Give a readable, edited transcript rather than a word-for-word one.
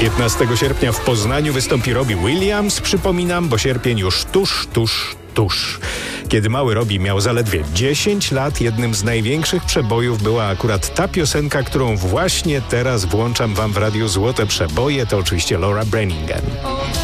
15 sierpnia w Poznaniu wystąpi Robbie Williams, przypominam, bo sierpień już tuż. Kiedy mały Robbie miał zaledwie 10 lat, jednym z największych przebojów była akurat ta piosenka, którą właśnie teraz włączam wam w radiu Złote Przeboje, to oczywiście Laura Branigan.